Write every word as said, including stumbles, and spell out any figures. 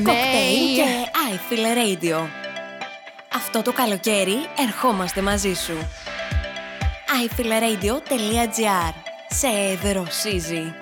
Κοκτέιλ και I Feel Radio. Αυτό το καλοκαίρι ερχόμαστε μαζί σου. άι φιλ ρέιντιο τελεία τζι άρ. Σε δροσίζει.